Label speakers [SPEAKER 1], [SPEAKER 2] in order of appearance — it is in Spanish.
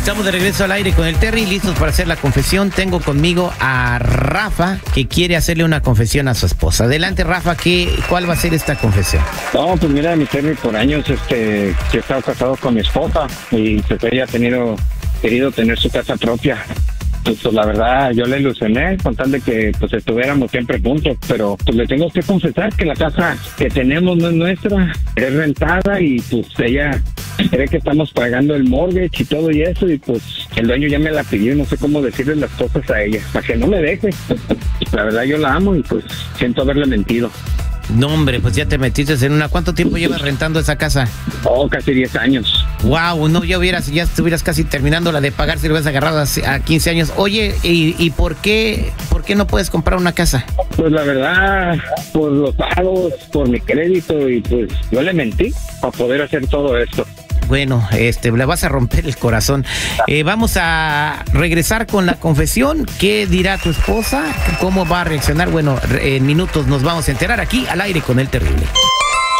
[SPEAKER 1] Estamos de regreso al aire con el Terry, listos para hacer la confesión. Tengo conmigo a Rafa, que quiere hacerle una confesión a su esposa. Adelante, Rafa, ¿cuál va a ser esta confesión?
[SPEAKER 2] No, pues mira, mi Terry, por años que he estado casado con mi esposa y pues ella ha querido tener su casa propia. Pues la verdad, yo le ilusioné con tal de que pues estuviéramos siempre juntos, pero pues le tengo que confesar que la casa que tenemos no es nuestra, es rentada y pues ella cree que estamos pagando el mortgage y todo y eso, y pues el dueño ya me la pidió y no sé cómo decirle las cosas a ella, para que no me deje. La verdad yo la amo y pues siento haberle mentido.
[SPEAKER 1] No, hombre, pues ya te metiste en una... ¿Cuánto tiempo llevas rentando esa casa?
[SPEAKER 2] Oh, casi 10 años.
[SPEAKER 1] Wow, no, ya estuvieras casi terminando la de pagar si lo hubieras agarrado a 15 años. Oye, ¿y por qué no puedes comprar una casa?
[SPEAKER 2] Pues la verdad, por los pagos, por mi crédito, y pues yo le mentí para poder hacer todo esto.
[SPEAKER 1] Bueno, le vas a romper el corazón. Vamos a regresar con la confesión. ¿Qué dirá tu esposa? ¿Cómo va a reaccionar? Bueno, en minutos nos vamos a enterar aquí al aire con el Terrible.